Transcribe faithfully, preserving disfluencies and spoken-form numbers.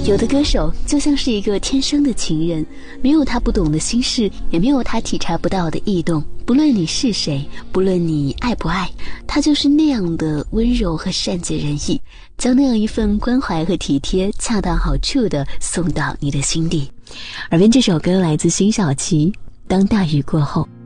有的歌手就像是一个天生的情人，没有他不懂的心事，也没有他体察不到的异动。不论你是谁，不论你爱不爱，他就是那样的温柔和善解人意，将那样一份关怀和体贴恰到好处地送到你的心底。耳边这首歌来自辛晓琪，当大雨过后。